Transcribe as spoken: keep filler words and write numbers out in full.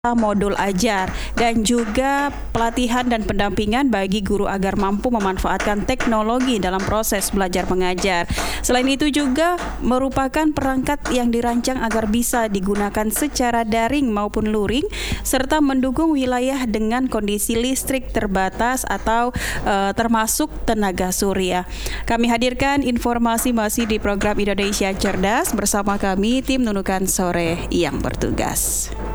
modul ajar dan juga pelatihan dan pendampingan bagi guru agar mampu memanfaatkan teknologi dalam proses belajar mengajar. Selain itu juga merupakan perangkat yang dirancang agar bisa digunakan secara daring maupun luring serta mendukung wilayah dengan kondisi listrik terbatas atau uh, termasuk tenaga surya. Kami hadirkan informasi masih di program Indonesia Cerdas bersama kami tim Nunukan Sore yang bertugas.